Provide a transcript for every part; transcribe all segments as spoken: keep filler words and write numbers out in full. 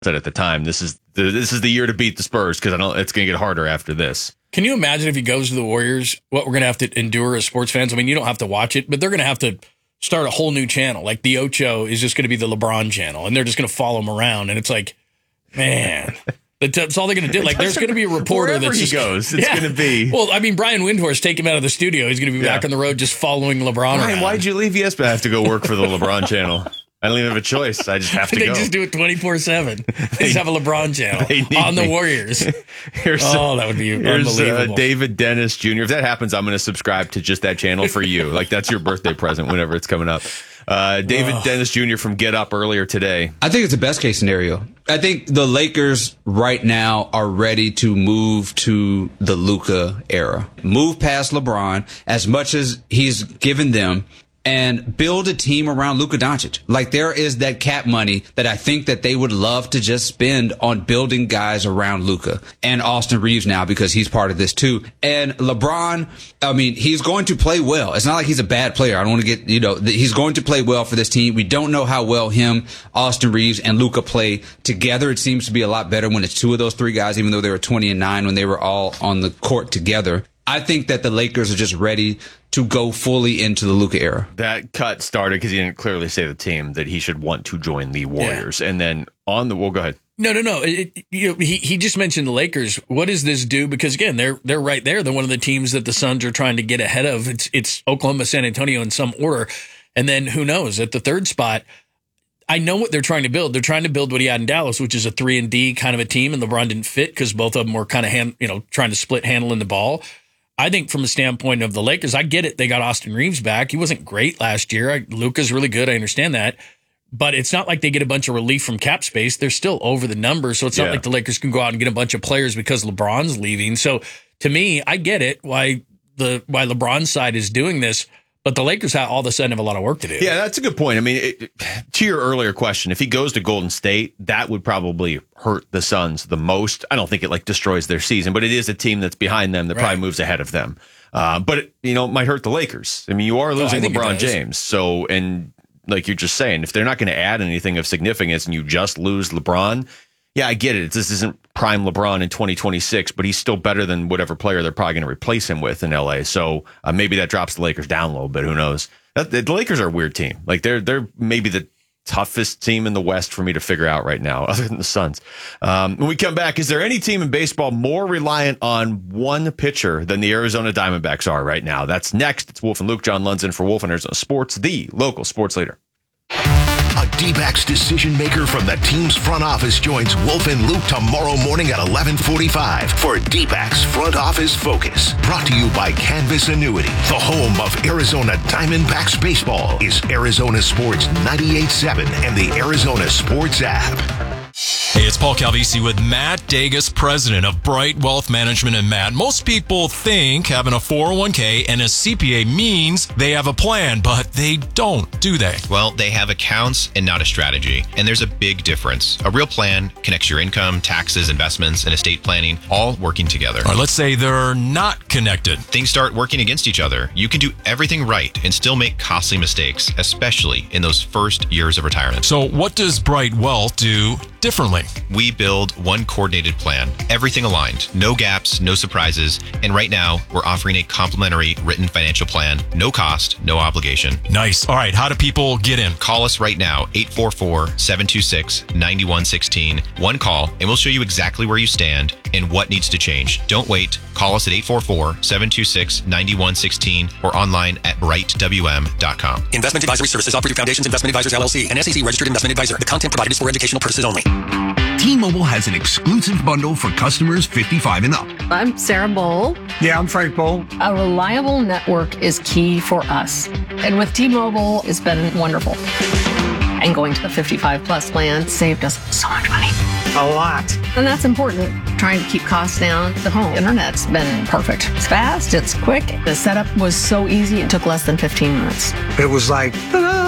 said at the time, this is the, this is the year to beat the Spurs because I don't. It's going to get harder after this. Can you imagine if he goes to the Warriors, what we're going to have to endure as sports fans? I mean, you don't have to watch it, but they're going to have to start a whole new channel. Like the Ocho is just going to be the LeBron channel, and they're just going to follow him around. And it's like, man, that's all they're going to do. Like, there's going to be a reporter Wherever that's he just, goes, it's yeah. going to be. Well, I mean, Brian Windhorst, take him out of the studio. He's going to be Yeah. back on the road just following LeBron Brian, around. why'd you leave E S P N? I have to go work for the LeBron channel. I don't even have a choice. I just have to they go. just do it twenty-four seven. They just have a LeBron channel on the me. Warriors. Here's, Oh, that would be here's unbelievable. Uh, David Dennis Junior If that happens, I'm going to subscribe to just that channel for you. Like, that's your birthday present whenever it's coming up. Uh, David Oh. Dennis Junior from Get Up earlier today. I think it's the best case scenario. I think the Lakers right now are ready to move to the Luka era. Move past LeBron as much as he's given them and build a team around Luka Doncic. Like, there is that cap money that I think that they would love to just spend on building guys around Luka and Austin Reeves now because he's part of this too. And LeBron, I mean, he's going to play well. It's not like he's a bad player. I don't want to get, you know, he's going to play well for this team. We don't know how well him, Austin Reeves, and Luka play together. It seems to be a lot better when it's two of those three guys, even though they were twenty and nine when they were all on the court together. I think that the Lakers are just ready to go fully into the Luka era. That cut started because he didn't clearly say to the team that he should want to join the Warriors. Yeah. And then on the, well, go ahead. No, no, no. It, it, you know, he he just mentioned the Lakers. What does this do? Because again, they're they're right there. They're one of the teams that the Suns are trying to get ahead of. It's it's Oklahoma, San Antonio in some order, and then who knows at the third spot. I know what they're trying to build. They're trying to build what he had in Dallas, which is a three and D kind of a team, and LeBron didn't fit because both of them were kind of hand, you know, trying to split handling the ball. I think from a standpoint of the Lakers, I get it. They got Austin Reeves back. He wasn't great last year. I, Luka's really good. I understand that. But it's not like they get a bunch of relief from cap space. They're still over the number. So it's not yeah. like the Lakers can go out and get a bunch of players because LeBron's leaving. So to me, I get it why the why LeBron's side is doing this. But the Lakers have all of a sudden have a lot of work to do. Yeah, that's a good point. I mean, it, to your earlier question, if he goes to Golden State, that would probably hurt the Suns the most. I don't think it like destroys their season, but it is a team that's behind them that Right. probably moves ahead of them. Uh, but it, you know, it might hurt the Lakers. I mean, you are losing oh, LeBron James, so and like you're just saying, if they're not going to add anything of significance, and you just lose LeBron. Yeah, I get it. This isn't prime LeBron in twenty twenty-six, but he's still better than whatever player they're probably going to replace him with in L A. So uh, maybe that drops the Lakers down a little bit. Who knows? That, the Lakers are a weird team. Like they're they're maybe the toughest team in the West for me to figure out right now, other than the Suns. Um, when we come back, is there any team in baseball more reliant on one pitcher than the Arizona Diamondbacks are right now? That's next. It's Wolf and Luke, John Lunzen for Wolf and Arizona Sports, the local sports leader. A D-backs decision maker from the team's front office joins Wolf and Luke tomorrow morning at eleven forty-five for D-backs Front Office Focus. Brought to you by Canvas Annuity. The home of Arizona Diamondbacks baseball is Arizona Sports ninety-eight point seven and the Arizona Sports app. Hey, it's Paul Calvisi with Matt Dagus, president of Bright Wealth Management. And Matt, most people think having a four oh one k and a C P A means they have a plan, but they don't, do they? Well, they have accounts and not a strategy. And there's a big difference. A real plan connects your income, taxes, investments, and estate planning all working together. Or let's say they're not connected. Things start working against each other. You can do everything right and still make costly mistakes, especially in those first years of retirement. So what does Bright Wealth do differently? We build one coordinated plan, everything aligned, no gaps, no surprises. And right now, we're offering a complimentary written financial plan, no cost, no obligation. Nice. All right. How do people get in? Call us right now, eight four four, seven two six, nine one one six. One call, and we'll show you exactly where you stand and what needs to change. Don't wait. Call us at eight four four, seven two six, nine one one six or online at bright w m dot com. Investment advisory services offered through Foundations Investment Advisors, L L C, an S E C registered investment advisor. The content provided is for educational purposes only. T-Mobile has an exclusive bundle for customers fifty-five and up. I'm Sarah Bowl. Yeah, I'm Frank Bowl. A reliable network is key for us. And with T-Mobile, it's been wonderful. And going to the fifty-five plus plan saved us so much money. A lot. And that's important. Trying to keep costs down. The home internet's been perfect. It's fast, it's quick. The setup was so easy, it took less than fifteen minutes. It was like, ta-da!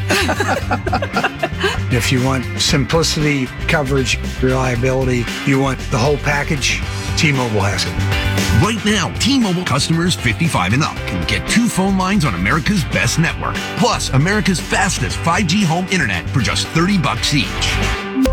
If you want simplicity, coverage, reliability, you want the whole package, T-Mobile has it. Right now, T-Mobile customers fifty-five and up can get two phone lines on America's best network, plus America's fastest five G home internet for just thirty bucks each.